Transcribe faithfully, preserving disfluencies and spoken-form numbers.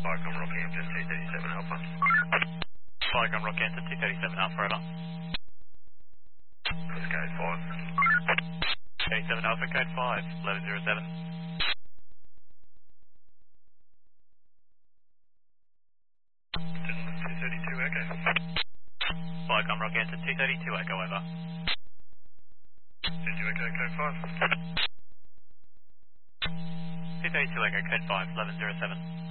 Falcon Rocky Hampton two thirty-seven Alpha. Falcon Rocky Hampton two thirty-seven Alpha, over. That's code five. thirty-seven Alpha, code five, eleven zero seven. two thirty-two Echo. Falcon Rocky Hampton two thirty-two Echo, over. two thirty-two Echo, code five. two thirty-two Echo, code five, eleven zero seven.